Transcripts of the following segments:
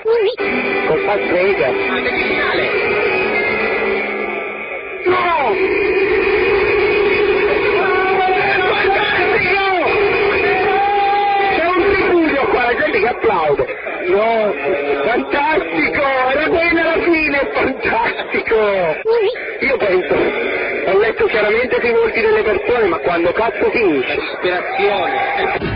Cosa frega? Ma che finale? No! C'è un tripudio qua, la gente che applaude. No, fantastico! Era bene alla fine, fantastico! Io penso, ho letto chiaramente sui volti delle persone, ma quando cazzo finisce? Ispirazione!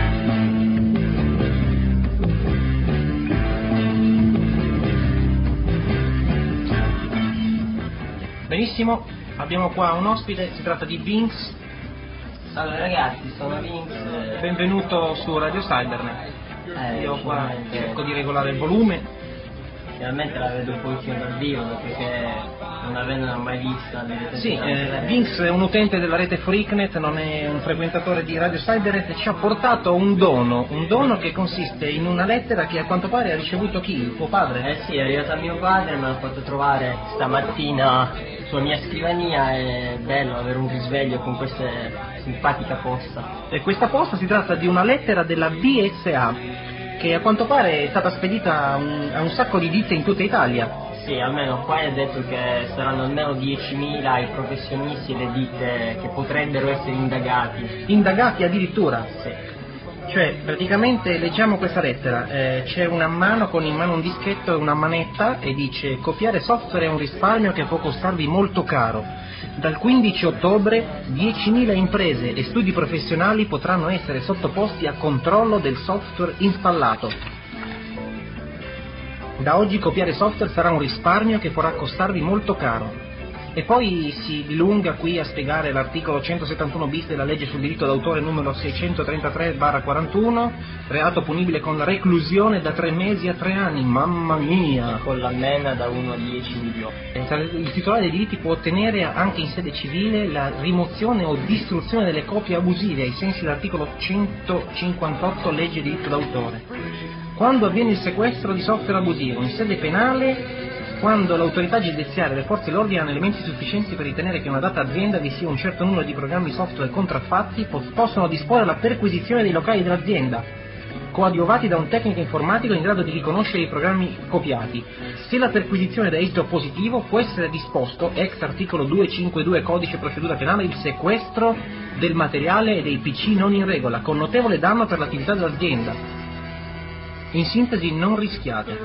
Benissimo, abbiamo qua un ospite, si tratta di Vinx. Salve ragazzi, sono Vinx. Benvenuto su Radio Cybernet. Io qua cerco di regolare il volume. Finalmente la vedo un pochino dal vivo perché non avendola mai vista. Sì, Vinx è un utente della rete Freaknet, non è un frequentatore di Radio Cybernet e ci ha portato un dono che consiste in una lettera che a quanto pare ha ricevuto chi? Il tuo padre? Eh sì, è arrivata a mio padre, me l'ha fatto trovare stamattina sulla mia scrivania, è bello avere un risveglio con questa simpatica posta. E questa posta si tratta di una lettera della BSA che a quanto pare è stata spedita a un sacco di ditte in tutta Italia. Sì, almeno qua è detto che saranno almeno 10.000 i professionisti e le ditte che potrebbero essere indagati. Indagati addirittura? Sì. Cioè, praticamente leggiamo questa lettera, c'è una mano con in mano un dischetto e una manetta e dice: copiare software è un risparmio che può costarvi molto caro. Dal 15 ottobre 10.000 imprese e studi professionali potranno essere sottoposti a controllo del software installato. Da oggi copiare software sarà un risparmio che potrà costarvi molto caro. E poi si dilunga qui a spiegare l'articolo 171 bis della legge sul diritto d'autore numero 633/41, reato punibile con la reclusione da 3 mesi a 3 anni, mamma mia! Con la mena da 1 a 10 milioni. Il titolare dei diritti può ottenere anche in sede civile la rimozione o distruzione delle copie abusive ai sensi dell'articolo 158 legge diritto d'autore. Quando avviene il sequestro di software abusivo in sede penale, quando l'autorità giudiziaria e le forze dell'ordine hanno elementi sufficienti per ritenere che in una data azienda vi sia un certo numero di programmi software contraffatti, possono disporre la perquisizione dei locali dell'azienda, coadiuvati da un tecnico informatico in grado di riconoscere i programmi copiati. Se la perquisizione dà esito positivo, può essere disposto, ex articolo 252 codice procedura penale, il sequestro del materiale e dei PC non in regola, con notevole danno per l'attività dell'azienda. In sintesi, non rischiate.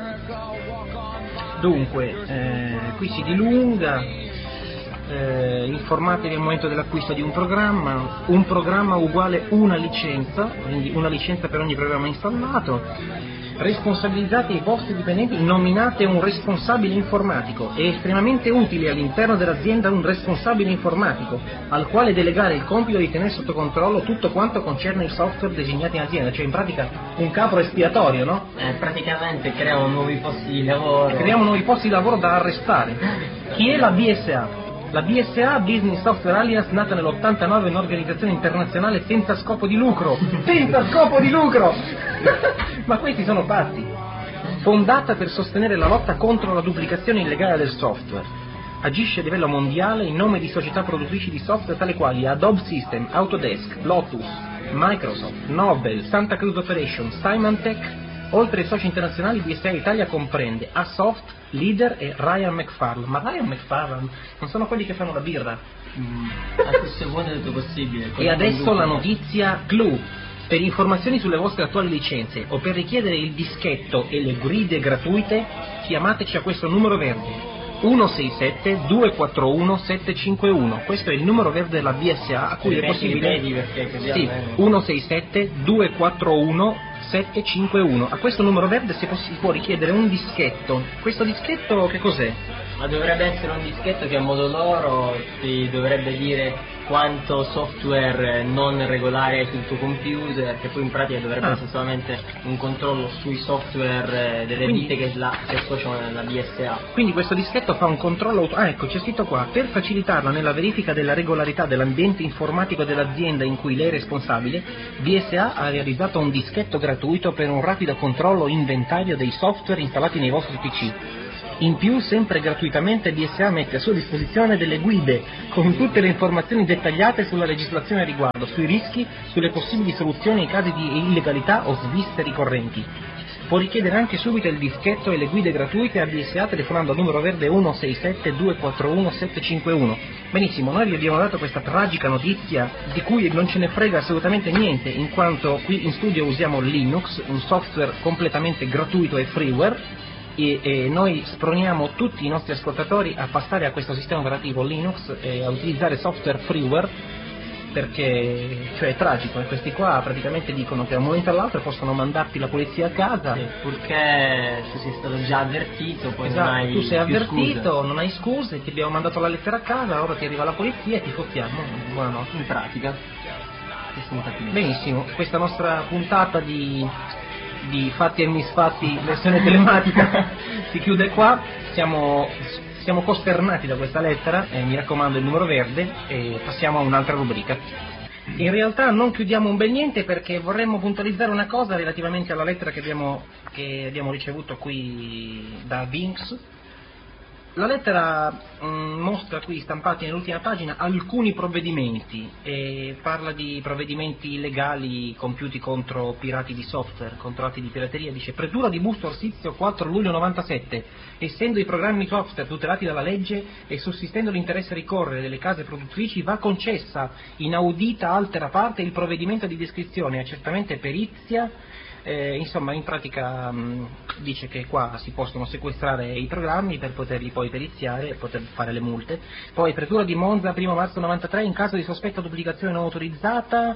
Dunque, qui si dilunga, informatevi al momento dell'acquisto di un programma uguale una licenza, quindi una licenza per ogni programma installato, responsabilizzate i vostri dipendenti, nominate un responsabile informatico, è estremamente utile all'interno dell'azienda un responsabile informatico, al quale delegare il compito di tenere sotto controllo tutto quanto concerne i software designati in azienda, cioè in pratica un capro espiatorio, no? Praticamente creiamo nuovi posti di lavoro. Creiamo nuovi posti di lavoro da arrestare. Chi è la BSA? La BSA, Business Software Alliance, nata nell'89, è un'organizzazione internazionale senza scopo di lucro. Senza scopo di lucro! Ma questi sono pazzi. Fondata per sostenere la lotta contro la duplicazione illegale del software. Agisce a livello mondiale in nome di società produttrici di software tale quali Adobe System, Autodesk, Lotus, Microsoft, Nobel, Santa Cruz Operations, Symantec. Oltre ai soci internazionali, BSA Italia comprende Asoft, Leader e Ryan McFarland. Ma Ryan McFarland non sono quelli che fanno la birra? Anche se vuoi è tutto possibile. E adesso la notizia clou. Per informazioni sulle vostre attuali licenze o per richiedere il dischetto e le guide gratuite, chiamateci a questo numero verde. 167-241-751. Questo è il numero verde della BSA a cui è possibile. Sì, 167-241-751. A questo numero verde si può richiedere un dischetto. Questo dischetto che cos'è? Ma dovrebbe essere un dischetto che a modo loro ti dovrebbe dire quanto software non regolare hai sul tuo computer, che poi in pratica dovrebbe essere solamente un controllo sui software delle ditte che si associano alla BSA. Quindi questo dischetto fa un controllo ecco, c'è scritto qua: per facilitarla nella verifica della regolarità dell'ambiente informatico dell'azienda in cui lei è responsabile, BSA ha realizzato un dischetto gratuito per un rapido controllo inventario dei software installati nei vostri PC. In più, sempre gratuitamente, BSA mette a sua disposizione delle guide con tutte le informazioni dettagliate sulla legislazione a riguardo, sui rischi, sulle possibili soluzioni ai casi di illegalità o sviste ricorrenti. può richiedere anche subito il dischetto e le guide gratuite a DSA telefonando al numero verde 167 241 751. Benissimo, noi vi abbiamo dato questa tragica notizia di cui non ce ne frega assolutamente niente, in quanto qui in studio usiamo Linux, un software completamente gratuito e freeware, e noi sproniamo tutti i nostri ascoltatori a passare a questo sistema operativo Linux e a utilizzare software freeware, perché cioè è tragico, e questi qua praticamente dicono che da un momento all'altro possono mandarti la polizia a casa. Sì, purché tu sei stato già avvertito, poi esatto, non hai tu sei avvertito, scuse. non hai scuse, ti abbiamo mandato la lettera a casa, ora ti arriva la polizia e ti fottiamo. Buonanotte. In pratica. Benissimo, questa nostra puntata di fatti e misfatti versione telematica si chiude qua. Siamo costernati da questa lettera, mi raccomando il numero verde, e passiamo a un'altra rubrica. In realtà non chiudiamo un bel niente, perché vorremmo puntualizzare una cosa relativamente alla lettera che abbiamo ricevuto qui da Vinx. La lettera mostra qui stampati nell'ultima pagina alcuni provvedimenti, e parla di provvedimenti legali compiuti contro pirati di software, contro atti di pirateria. Dice: Pretura di Busto Orsizio 4 luglio 97. Essendo i programmi software tutelati dalla legge e sussistendo l'interesse a ricorrere delle case produttrici, va concessa inaudita altera parte il provvedimento di descrizione, accertamento e perizia. Insomma, in pratica dice che qua si possono sequestrare i programmi per poterli poi periziare e poter fare le multe. Poi Pretura di Monza 1 marzo 93, in caso di sospetta duplicazione non autorizzata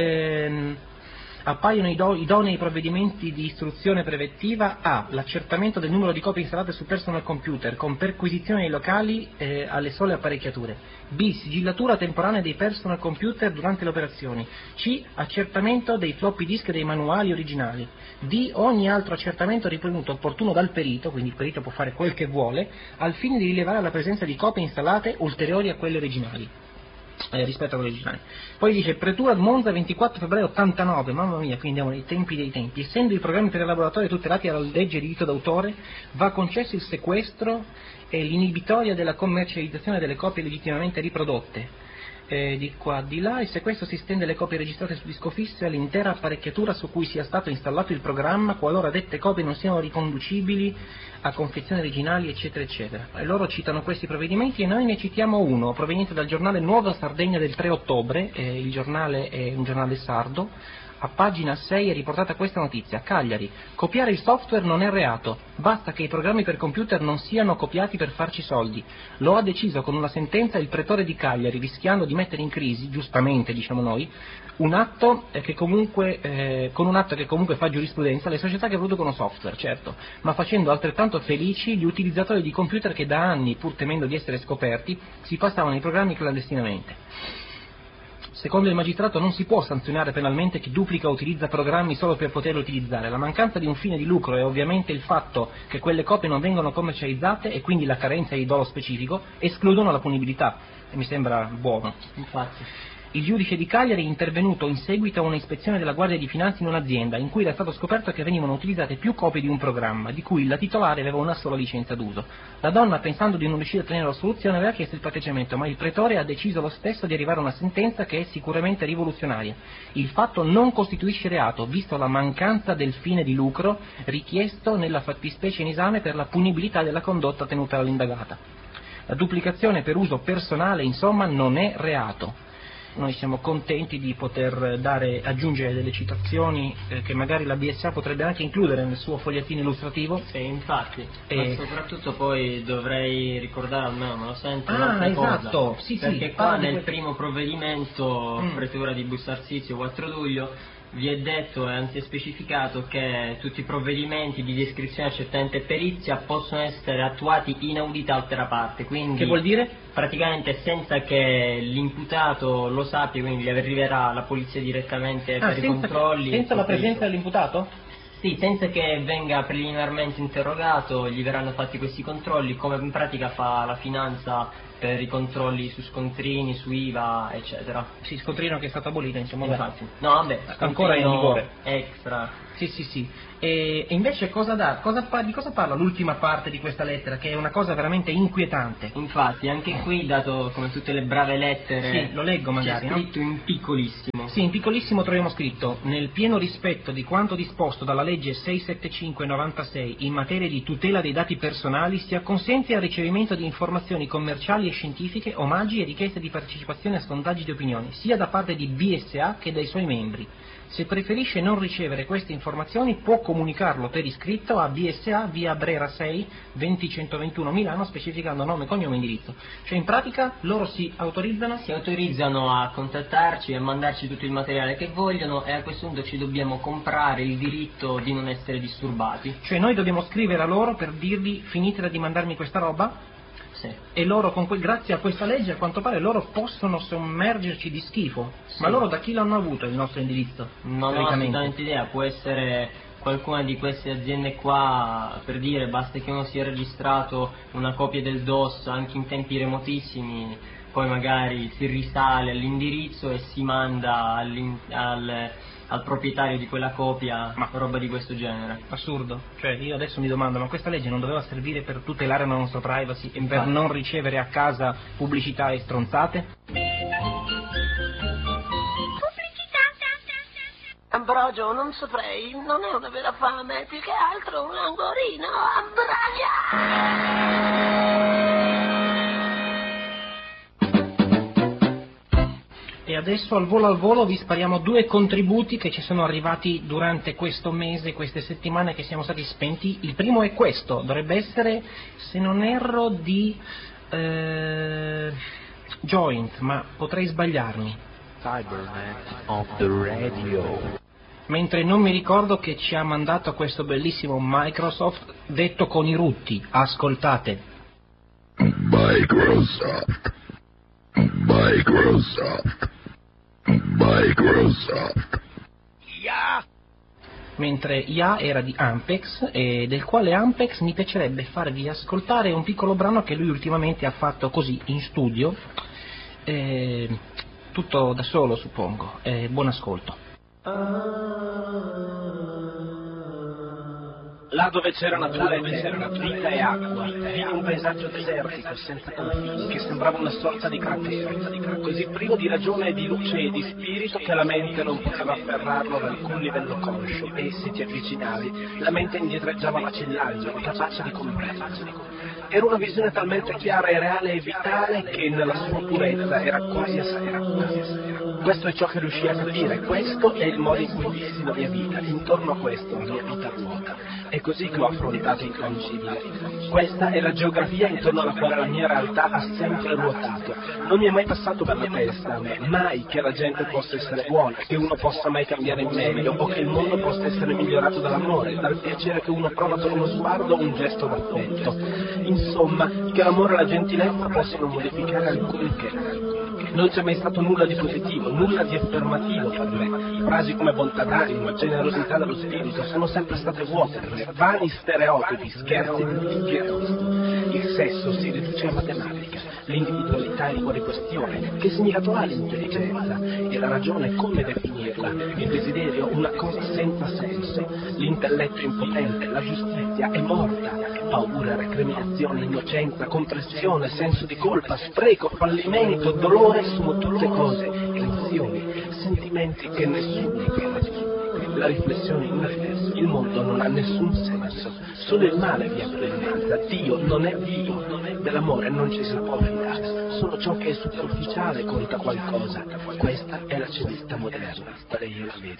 appaiono idonei provvedimenti di istruzione preventiva: a. l'accertamento del numero di copie installate sul personal computer con perquisizione dei locali alle sole apparecchiature; b. sigillatura temporanea dei personal computer durante le operazioni; c. accertamento dei floppy disk dei manuali originali; d. ogni altro accertamento ritenuto opportuno dal perito, quindi il perito può fare quel che vuole, al fine di rilevare la presenza di copie installate ulteriori a quelle originali. Rispetto a quello originale. Poi dice: Pretura Monza 24 febbraio 89, mamma mia, quindi andiamo nei tempi dei tempi. Essendo i programmi per il laboratorio tutelati dalla legge di diritto d'autore, va concesso il sequestro e l'inibitoria della commercializzazione delle copie legittimamente riprodotte. Di qua di là, il sequestro si estende alle copie registrate su disco fisso e all'intera apparecchiatura su cui sia stato installato il programma, qualora dette copie non siano riconducibili a confezioni originali, eccetera eccetera. E loro citano questi provvedimenti e noi ne citiamo uno proveniente dal giornale Nuova Sardegna del 3 ottobre, il giornale è un giornale sardo. A pagina 6 è riportata questa notizia: Cagliari, copiare il software non è reato, basta che i programmi per computer non siano copiati per farci soldi. Lo ha deciso con una sentenza il pretore di Cagliari, rischiando di mettere in crisi, giustamente diciamo noi, con un atto che comunque fa giurisprudenza, le società che producono software, certo, ma facendo altrettanto felici gli utilizzatori di computer che da anni, pur temendo di essere scoperti, si passavano i programmi clandestinamente. Secondo il magistrato non si può sanzionare penalmente chi duplica o utilizza programmi solo per poterli utilizzare. La mancanza di un fine di lucro e ovviamente il fatto che quelle copie non vengono commercializzate, e quindi la carenza di dolo specifico, escludono la punibilità. E mi sembra buono. Infatti. Il giudice di Cagliari è intervenuto in seguito a una ispezione della Guardia di Finanza in un'azienda in cui era stato scoperto che venivano utilizzate più copie di un programma, di cui la titolare aveva una sola licenza d'uso. La donna, pensando di non riuscire a ottenere la soluzione, aveva chiesto il patteggiamento, ma il pretore ha deciso lo stesso di arrivare a una sentenza che è sicuramente rivoluzionaria. Il fatto non costituisce reato, visto la mancanza del fine di lucro richiesto nella fattispecie in esame per la punibilità della condotta tenuta dall'indagata. La duplicazione per uso personale, insomma, non è reato. Noi siamo contenti di poter aggiungere delle citazioni che magari la BSA potrebbe anche includere nel suo fogliettino illustrativo. Sì, infatti, ma soprattutto poi dovrei ricordare, almeno me lo sento, esatto. cosa, sì, perché qua nel primo provvedimento, Pretura di Busto Arsizio 4 luglio, vi è detto e anzi è specificato che tutti i provvedimenti di descrizione, accertamento e perizia possono essere attuati inaudita altera parte, quindi che vuol dire? Praticamente senza che l'imputato lo sappia, quindi gli arriverà la polizia direttamente per i controlli. Senza la presenza dell'imputato? Sì, senza che venga preliminarmente interrogato, gli verranno fatti questi controlli, come in pratica fa la finanza per i controlli su scontrini, su IVA, eccetera. Sì, scontrino che è stato abolito, insomma. Infatti. No, vabbè, ancora in vigore. Extra. Sì. E invece di cosa parla l'ultima parte di questa lettera, che è una cosa veramente inquietante? Infatti, anche qui, dato come tutte le brave lettere, sì, lo leggo magari, c'è scritto in piccolissimo. Sì, in piccolissimo troviamo scritto: nel pieno rispetto di quanto disposto dalla legge 675/96 in materia di tutela dei dati personali, si acconsente al ricevimento di informazioni commerciali e scientifiche, omaggi e richieste di partecipazione a sondaggi di opinioni, sia da parte di BSA che dai suoi membri. Se preferisce non ricevere queste informazioni, può comunicarlo per iscritto a BSA via Brera 6 20121 Milano, specificando nome, cognome e indirizzo. Cioè, in pratica loro si autorizzano a contattarci e a mandarci tutto il materiale che vogliono, e a questo punto ci dobbiamo comprare il diritto di non essere disturbati. Cioè noi dobbiamo scrivere a loro per dirgli: finitela di mandarmi questa roba? Sì. E loro, grazie a questa legge, a quanto pare, loro possono sommergerci di schifo. Sì. Ma loro da chi l'hanno avuto il nostro indirizzo? Non ho assolutamente idea, può essere qualcuna di queste aziende qua, per dire, basta che uno sia registrato una copia del DOS anche in tempi remotissimi, poi magari si risale all'indirizzo e si manda al proprietario di quella copia roba di questo genere. Assurdo. Cioè, io adesso mi domando, ma questa legge non doveva servire per tutelare la nostra privacy e per non ricevere a casa pubblicità e stronzate? Ambrogio, non saprei, non è una vera fame, più che altro un angorino, E adesso al volo vi spariamo 2 contributi che ci sono arrivati durante questo mese, queste settimane che siamo stati spenti. Il primo è questo, dovrebbe essere, se non erro, di Joint, ma potrei sbagliarmi. Cybernet of the Radio. Mentre non mi ricordo che ci ha mandato questo bellissimo Microsoft detto con i rutti. Ascoltate. Microsoft. Yeah. Mentre IA era di Ampex, e del quale Ampex mi piacerebbe farvi ascoltare un piccolo brano che lui ultimamente ha fatto così in studio, tutto da solo suppongo. Buon ascolto. Là dove c'era natura e terra, vita e acqua, vidi un paesaggio desertico senza confini, che sembrava una sorta di cratere, così privo di ragione e di luce e di spirito che la mente non poteva afferrarlo ad alcun livello conscio, e se ti avvicinavi, la mente indietreggiava vacillando, incapace di comprenderlo. Era una visione talmente chiara e reale e vitale che nella sua purezza era quasi assai. Questo è ciò che riuscii a capire, questo è il modo in cui vissi la mia vita, intorno a questo la mia vita ruota. È così che ho affrontato il tangibile. Questa è la geografia intorno alla quale la mia realtà ha sempre ruotato. Non mi è mai passato per la testa, mai, che la gente possa essere buona, che uno possa mai cambiare in meglio, o che il mondo possa essere migliorato dall'amore, dal piacere che uno prova per uno sguardo o un gesto d'affetto. Insomma, che l'amore e la gentilezza possano modificare alcunché. Non c'è mai stato nulla di positivo, nulla di affermativo per me. Frasi come bontà d'animo, generosità dello spirito sono sempre state vuote per me, vani stereotipi, scherzi di tutti e tosti. Il sesso si riduceva a tematica, l'individualità è fuori questione, che significato ha l'intelligenza? E la ragione come definirla? Il desiderio una cosa senza senso, l'intelletto impotente, la giustizia è morta, paura, recriminazione, innocenza, compressione, senso di colpa, spreco, fallimento, dolore sono tutte cose, emozioni, sentimenti che nessuno prova. La riflessione inutile, il mondo non ha nessun senso, solo il male vi avvelena, Dio non è Dio, dell'amore non ci si può fidare, solo ciò che è superficiale conta qualcosa, questa è la civiltà moderna, lei la vede.